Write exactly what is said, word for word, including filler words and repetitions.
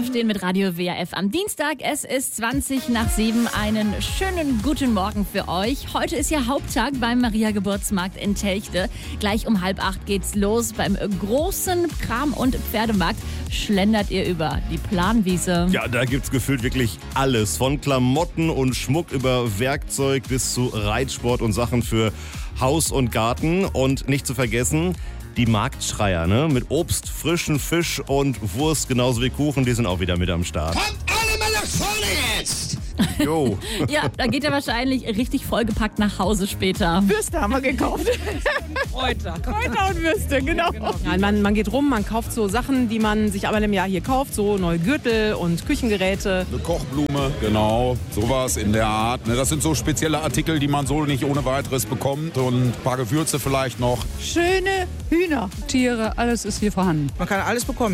Aufstehen mit Radio W R F am Dienstag. Es ist zwanzig nach sieben. Einen schönen guten Morgen für euch. Heute ist ja Haupttag beim Maria-Geburtsmarkt in Telchte. Gleich um halb acht geht's los. Beim großen Kram- und Pferdemarkt schlendert ihr über die Planwiese. Ja, da gibt's gefühlt wirklich alles. Von Klamotten und Schmuck über Werkzeug bis zu Reitsport und Sachen für Haus und Garten. Und nicht zu vergessen, die Marktschreier, ne? Mit Obst, frischen Fisch und Wurst, genauso wie Kuchen, die sind auch wieder mit am Start. Kommt alle mal nach vorne jetzt! Jo. Ja, da geht er wahrscheinlich richtig vollgepackt nach Hause später. Würste haben wir gekauft. Kräuter. Kräuter und Würste, genau. genau. Ja, man, man geht rum, man kauft so Sachen, die man sich einmal im Jahr hier kauft, so neue Gürtel und Küchengeräte. Eine Kochblume, genau, sowas in der Art. Das sind so spezielle Artikel, die man so nicht ohne weiteres bekommt und ein paar Gewürze vielleicht noch. Schöne Hühner. Tiere, alles ist hier vorhanden. Man kann alles bekommen.